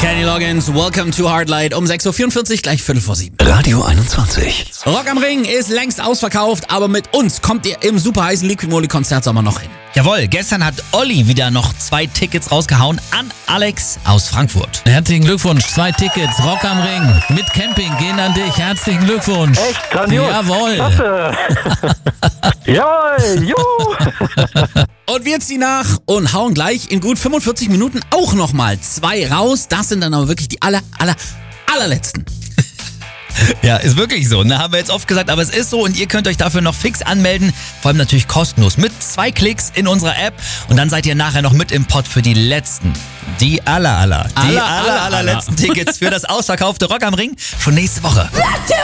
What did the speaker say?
Kenny Loggins, Welcome to Hardlight um 6.44 Uhr, gleich 7:15. Radio 21. Rock am Ring ist längst ausverkauft, aber mit uns kommt ihr im super heißen Liquid Moly Konzertsommer noch hin. Jawohl, gestern hat Olli wieder noch 2 Tickets rausgehauen an Alex aus Frankfurt. Herzlichen Glückwunsch, 2 Tickets, Rock am Ring mit Camping gehen an dich. Herzlichen Glückwunsch. Echt grandios. Jawohl. Klasse. Jawohl, jo. Und wir ziehen nach und hauen gleich in gut 45 Minuten auch nochmal 2 raus. Das sind dann aber wirklich die allerletzten. Ja, ist wirklich so. Ne? Haben wir jetzt oft gesagt, aber es ist so und ihr könnt euch dafür noch fix anmelden. Vor allem natürlich kostenlos. Mit 2 Klicks in unserer App und dann seid ihr nachher noch mit im Pott für die letzten. Die allerletzten Tickets für das ausverkaufte Rock am Ring schon nächste Woche. Let's do